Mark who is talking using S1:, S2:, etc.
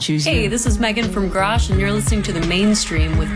S1: choose
S2: Hey,
S1: you.
S2: this is Megan from Grosh, and you're listening to The Mainstream with